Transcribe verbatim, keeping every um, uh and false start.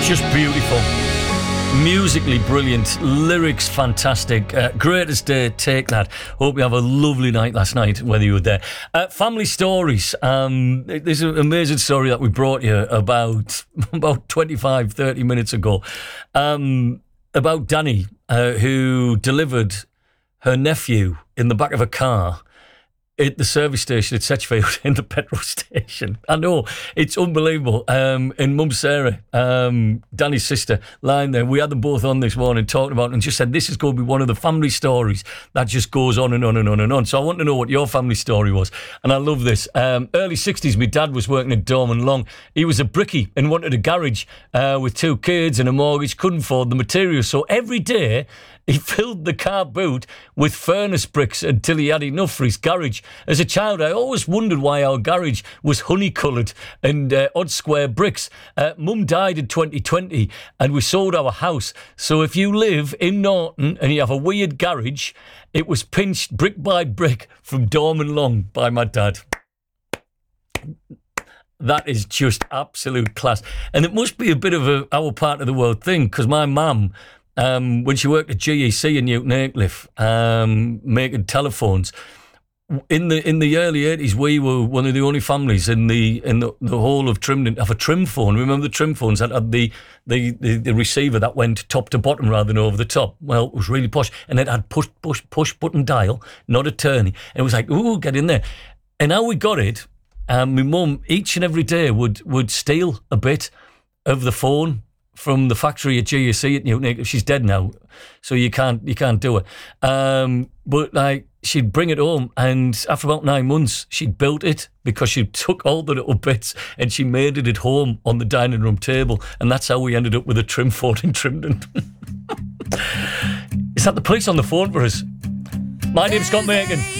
just beautiful. Musically brilliant, lyrics fantastic. Uh, greatest day, take that. Hope you have a lovely night last night, whether you were there. Uh, family stories. Um, there's an amazing story that we brought you about about twenty-five, thirty minutes ago um, about Danny, uh, who delivered her nephew in the back of a car at the service station at Setchfield in the petrol station. I know, it's unbelievable. Um, and Mum Sarah, um, Danny's sister, lying there, we had them both on this morning talking about it and just said this is going to be one of the family stories that just goes on and on and on and on. So I want to know what your family story was. And I love this. Um, early sixties, my dad was working at Dorman Long. He was a brickie and wanted a garage uh, with two kids and a mortgage, couldn't afford the materials. So every day, he filled the car boot with furnace bricks until he had enough for his garage. As a child, I always wondered why our garage was honey-coloured and uh, odd square bricks. Uh, Mum died in twenty twenty and we sold our house. So if you live in Norton and you have a weird garage, it was pinched brick by brick from Dorman Long by my dad. That is just absolute class. And it must be a bit of a our part of the world thing, because my mum, Um, when she worked at G E C in Newton Aycliffe, um, making telephones, in the in the early eighties, we were one of the only families in the in the, the whole of Trimden to have a trim phone. Remember the trim phones that had the, the, the, the receiver that went top to bottom rather than over the top? Well, it was really posh, and it had push push push button dial, not a turny. And it was like, ooh, get in there. And how we got it, um, my mum each and every day would would steal a bit of the phone from the factory at G E C at Newton Aycliffe. She's dead now, so you can't you can't do it. Um, but like she'd bring it home, and after about nine months, she'd built it because she took all the little bits and she made it at home on the dining room table, and that's how we ended up with a trim phone in Trimden. Is that the police on the phone for us? My name's Scott Macon.